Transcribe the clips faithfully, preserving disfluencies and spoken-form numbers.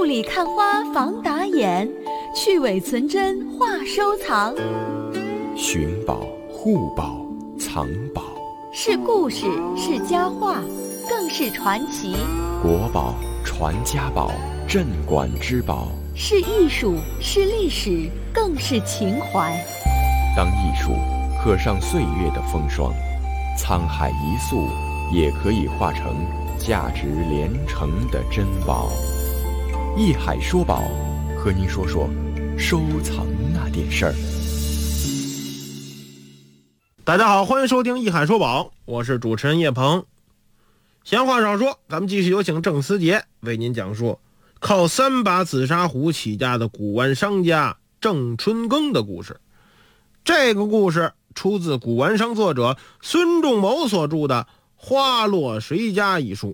雾里看花防打眼，去伪存真话收藏。 寻宝、护宝、藏宝， 是故事，是佳话，更是传奇。 国宝、传家宝、镇馆之宝， 是艺术，是历史，更是情怀。 当艺术刻上岁月的风霜，沧海一粟也可以化成价值连城的珍宝。艺海说宝，和您说说收藏那点事儿。 大家好，欢迎收听艺海说宝，我是主持人叶鹏。闲话少说，咱们继续有请郑思杰为您讲述靠三把紫砂壶起家的古玩商家郑春耕的故事。这个故事出自古玩商作者孙仲谋所著的《花落谁家》一书。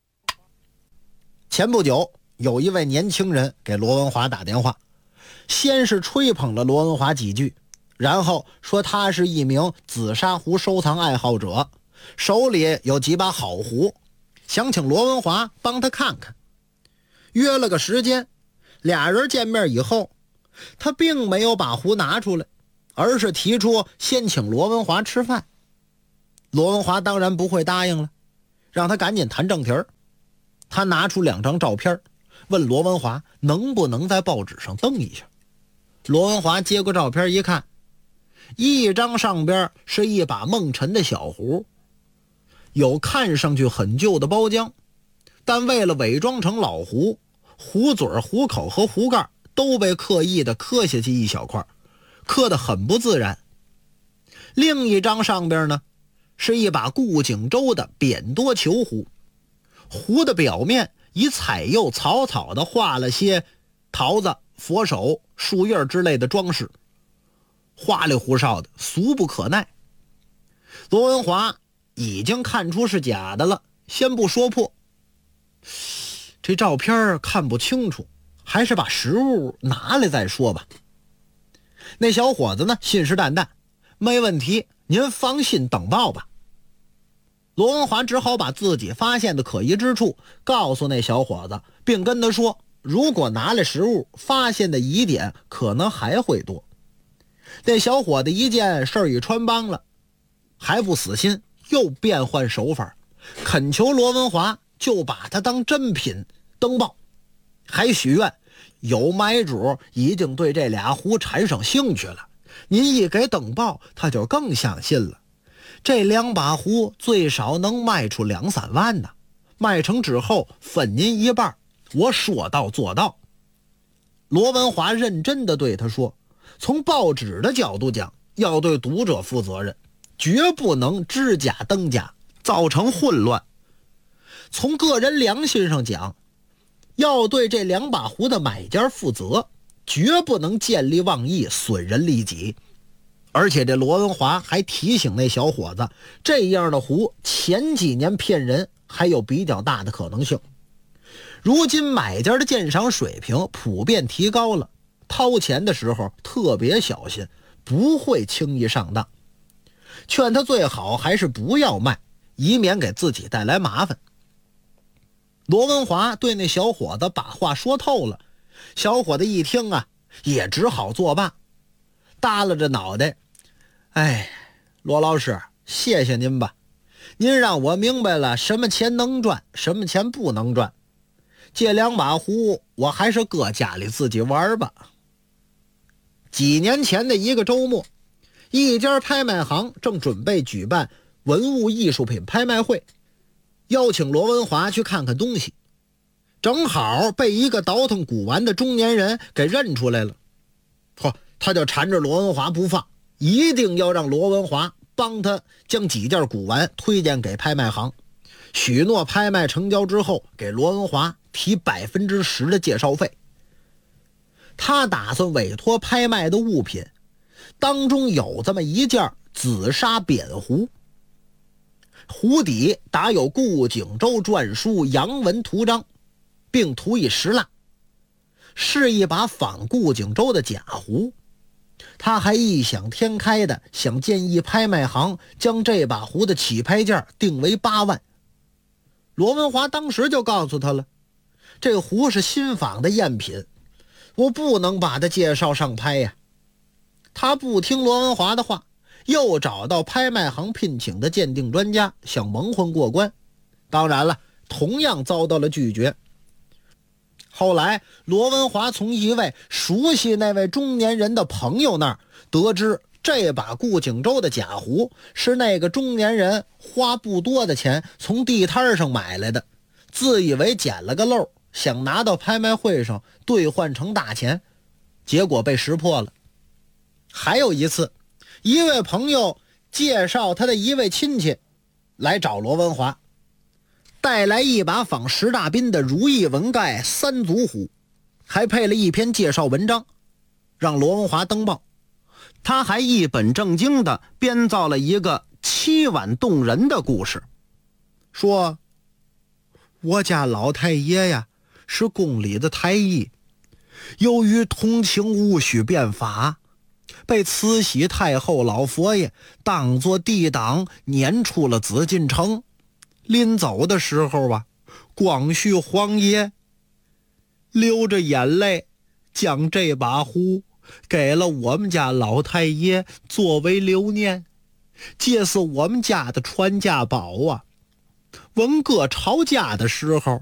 前不久，有一位年轻人给罗文华打电话，先是吹捧了罗文华几句，然后说他是一名紫砂壶收藏爱好者，手里有几把好壶，想请罗文华帮他看看。约了个时间，俩人见面以后，他并没有把壶拿出来，而是提出先请罗文华吃饭。罗文华当然不会答应了，让他赶紧谈正题儿。他拿出两张照片，问罗文华能不能在报纸上登一下。罗文华接过照片一看，一张上边是一把梦辰的小壶，有看上去很旧的包浆，但为了伪装成老壶，壶嘴、壶口和壶盖都被刻意的刻下去一小块，刻得很不自然。另一张上边呢，是一把顾景舟的扁多球壶，壶的表面以彩釉草草的画了些桃子、佛手、树叶之类的装饰，花里胡哨的，俗不可耐。罗文华已经看出是假的了，先不说破，这照片看不清楚，还是把实物拿来再说吧。那小伙子呢，信誓旦旦，没问题，您放心等报吧。罗文华只好把自己发现的可疑之处告诉那小伙子，并跟他说，如果拿来实物，发现的疑点可能还会多。那小伙子一见事儿已穿帮了，还不死心，又变换手法，恳求罗文华就把他当真品登报，还许愿有买主已经对这俩壶产生兴趣了，您一给登报，他就更相信了。这两把壶最少能卖出两三万呢，卖成之后分您一半，我说到做到。罗文华认真地对他说，从报纸的角度讲，要对读者负责任，绝不能知假登假，造成混乱。从个人良心上讲，要对这两把壶的买家负责，绝不能见利忘义，损人利己。而且这罗文华还提醒那小伙子，这样的壶前几年骗人还有比较大的可能性。如今买家的鉴赏水平普遍提高了，掏钱的时候特别小心，不会轻易上当。劝他最好还是不要卖，以免给自己带来麻烦。罗文华对那小伙子把话说透了，小伙子一听啊，也只好作罢，耷拉着脑袋，哎，罗老师，谢谢您吧，您让我明白了什么钱能赚，什么钱不能赚。这两把壶我还是搁家里自己玩吧。几年前的一个周末，一家拍卖行正准备举办文物艺术品拍卖会，邀请罗文华去看看东西，正好被一个倒腾古玩的中年人给认出来了。嚯，他就缠着罗文华不放，一定要让罗文华帮他将几件古玩推荐给拍卖行，许诺拍卖成交之后给罗文华提百分之十的介绍费。他打算委托拍卖的物品当中有这么一件紫砂扁壶，壶底打有顾景舟篆书洋文图章，并涂以石蜡，是一把仿顾景舟的假壶。他还异想天开的想建议拍卖行将这把壶的起拍价定为八万。罗文华当时就告诉他了， 这个壶是新仿的赝品，我不能把它介绍上拍呀。他不听罗文华的话，又找到拍卖行聘请的鉴定专家，想蒙混过关。当然了，同样遭到了拒绝。后来罗文华从一位熟悉那位中年人的朋友那儿得知，这把顾景舟的假壶是那个中年人花不多的钱从地摊上买来的，自以为捡了个漏，想拿到拍卖会上兑换成大钱，结果被识破了。还有一次，一位朋友介绍他的一位亲戚来找罗文华，带来一把仿石大彬的如意纹盖三足壶，还配了一篇介绍文章，让罗文华登报。他还一本正经地编造了一个凄婉动人的故事，说我家老太爷呀是宫里的太医，由于同情戊戌变法，被慈禧太后老佛爷当作帝党撵出了紫禁城。临走的时候啊，光绪皇爷流着眼泪将这把壶给了我们家老太爷作为留念，这是我们家的传家宝啊。文革吵架的时候，